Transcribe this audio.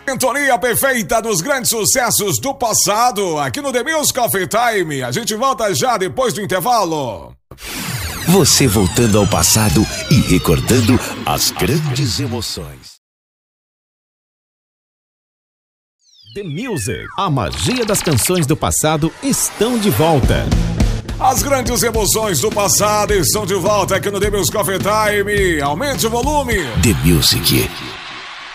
Sintonia perfeita dos grandes sucessos do passado, aqui no The Music Coffee Time. A gente volta já depois do intervalo. Você voltando ao passado e recordando as grandes emoções. The Music, a magia das canções do passado estão de volta. As grandes emoções do passado estão de volta aqui no The Music Coffee Time. Aumente o volume. The Music.